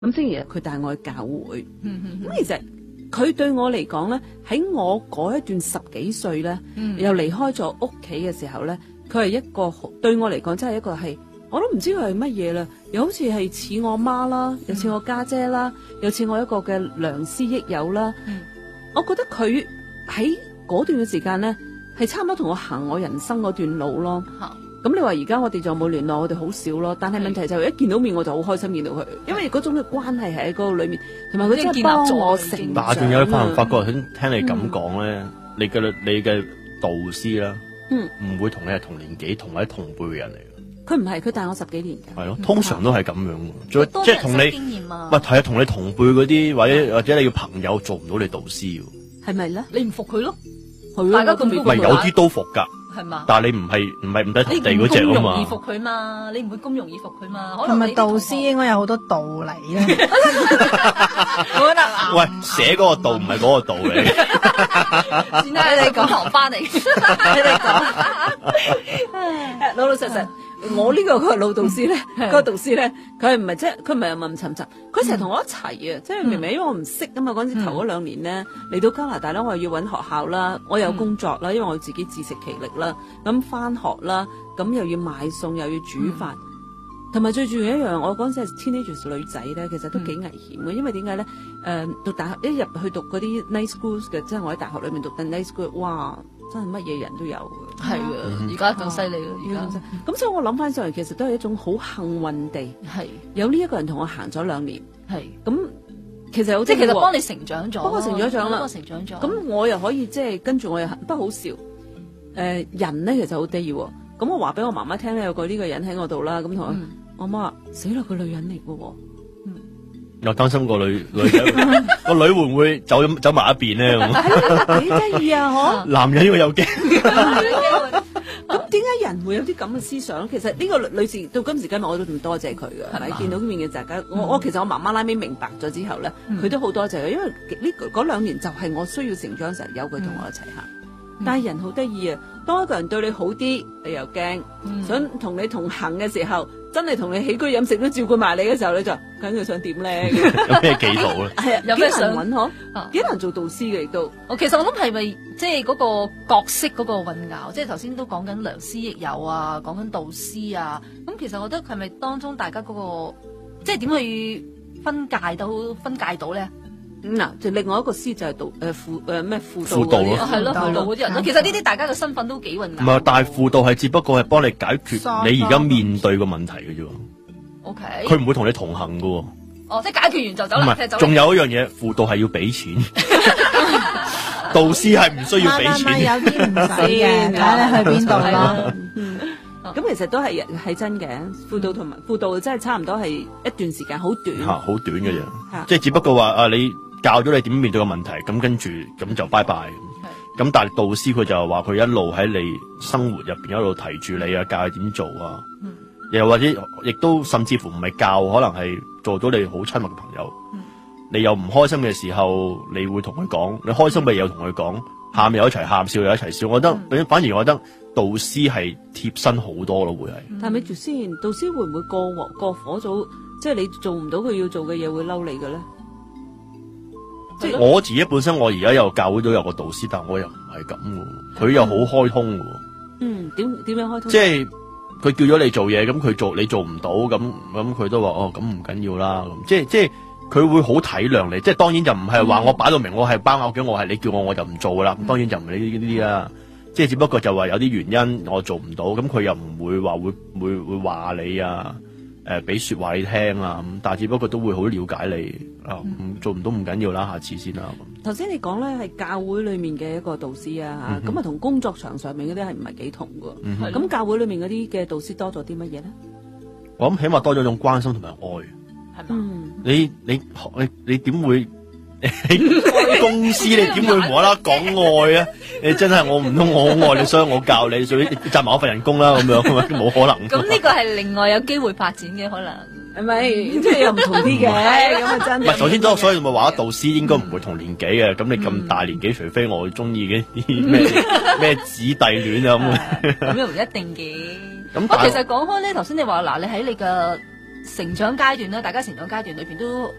咁星期日佢帶我去教會。咁其實佢對我嚟講咧，喺我嗰一段10幾歲咧，又離開咗屋企嘅時候咧，佢係一個對我嚟講真係一個係，我都唔知佢係乜嘢啦，又好似係似我媽啦，又似我家姐啦，又似我一個嘅良師益友啦。我覺得佢喺嗰段嘅時間咧，係差唔多同我行我人生嗰段路咯。咁你話而家我哋就冇聯絡，我哋好少咯。但係問題就係一見到面我就好開心見到佢，因為嗰種嘅關係係喺嗰個裏面，同埋佢真係幫我成長。 但係仲有發覺，聽你咁講咧，你嘅導師啦，唔會同你係同年紀同或者同輩嘅人嚟嘅。 佢唔係，佢大我10幾年嘅。 係咯，通常都係咁樣嘅，即係同你唔係啊，同你同輩嗰啲或者你嘅朋友做唔到你導師， 係咪咧？ 你唔服佢咯？ 大家咁唔係有啲都服㗎。 係嘛？ 但係你唔係唔使同地嗰隻啊嘛。 你唔容易服佢嘛？你唔會咁容易服佢嘛？ 同埋導師應該有好多道理咧。 我覺得喂，寫嗰個道唔係嗰個道理。 先啦，你講行翻嚟，你哋講。 老老實實，我呢個老導師咧，嗰個導師咧，佢唔係即係佢唔係暗沉沉，佢成日同我一齊啊！即係明明因為我唔識啊嘛，嗰陣時頭嗰2年咧嚟到加拿大咧，我又要揾學校啦，我有工作啦，因為我自己自食其力啦，咁翻學啦，咁又要買餸又要煮飯，同埋最重要一樣，我嗰陣時係 teenagers 女仔咧，其實都幾危險嘅，因為點解咧？讀大學一入去讀嗰啲 night schools 嘅，即係我喺大學裏面讀緊 night school，哇！真係乜嘢人都有嘅， 係啊！而家更犀利啦，而家咁所以我諗翻上嚟，其實都係一種好幸運地， 係有呢一個人同我行咗2年， 係咁其實即係其實幫你成長咗， 幫我成長咗啦， 幫我成長咗。 咁我又可以即係跟住我又不過好笑，人咧其實好得意喎。咁我話俾我媽媽聽咧，有個呢個人喺我度啦，咁同我媽話死啦，個女人嚟嘅喎。 又擔心個女仔個女會唔會走埋一邊咧？ 咁幾得意啊！嗬， 男人呢個有驚。 咁點解人會有啲咁嘅思想？其實呢個女士到今時今日我都咁多謝佢嘅，係咪？見到面嘅大家，我其實我媽媽拉尾明白咗之後咧，佢都好多謝佢，因為嗰2年就係我需要成長嘅時候，有佢同我一齊行。但係人好得意啊！當一個人對你好啲，你又驚；想同你同行嘅時候，真係同你起居飲食都照顧埋你嘅時候，你就梗係想點咧？ 有咩企圖咧？ 係啊， 有咩想揾嗬？幾難做導師嘅亦都。 其實我諗係咪即係嗰個角色嗰個混淆？即係頭先都講緊良師益友啊，講緊導師啊。咁其實我覺得係咪當中大家嗰個即係點去分界到咧？ 嗱，就另外一個師就係輔輔導咯， 係咯，輔導嗰啲人咯。其實呢啲大家嘅身份都幾混淆。 唔係，但係輔導係只不過係幫你解決你而家面對嘅問題嘅啫。 OK， 佢唔會同你同行嘅。 哦，即係解決完就走啦。 唔係，仲有一樣嘢，輔導係要俾錢，導師係唔需要俾錢。 有啲唔使嘅，睇你去邊度啦。 咁其實都係真嘅，輔導真係差唔多係一段時間，好短。 好短嘅啫，即係只不過話你教咗你點面對個問題，咁跟住咁就拜拜。咁但係導師佢就話佢一路喺你生活入邊一路提住你啊，教你點做啊。又或者亦都甚至乎唔係教，可能係做到你好親密嘅朋友。你又唔開心嘅時候，你會同佢講；你開心嘅嘢又同佢講，喊又一齊喊，笑又一齊笑。我覺得反而我覺得導師係貼身好多咯，會係。 但係咪住先，導師會唔會過火組？即係你做唔到佢要做嘅嘢，會嬲你嘅咧？ 即係我自己本身，我而家有教會都有個導師，但我又唔係咁嘅，佢又好開通嘅。 點樣開通？ 即係佢叫咗你做嘢，咁你做唔到，咁佢都話咁唔緊要啦。咁即係佢會好體諒你。即係當然就唔係話我擺到明，我係包拗嘅，我係你叫我就唔做噶啦。當然就唔係呢啲啦。即係只不過就話有啲原因我做唔到，咁佢又唔會話會話你啊，俾說話你聽啊。咁但係只不過都會好了解你啊。做唔到唔緊要啦，下次先啦。 頭先你講咧係教會裏面嘅一個導師啊，咁同工作場上面嗰啲係唔係幾同㗎？咁教會裏面嗰啲嘅導師多咗啲乜嘢咧？ 我諗起碼多咗種關心同埋愛，係嘛？你點會喺公司你點會無啦啦講愛啊？你真係我唔通我好愛你，所以我教你，所以賺埋我份人工啦咁樣，冇可能。 咁呢個係另外有機會發展嘅可能。 係咪？即係又唔同啲嘅，咁啊真。 唔係，首先所以咪話導師應該唔會同年紀嘅。咁你咁大年紀，除非我中意嘅啲咩子弟戀啊咁。 咁又唔一定嘅。咁其實講開咧，頭先你話嗱，你喺你嘅成長階段啦，大家成長階段裏邊都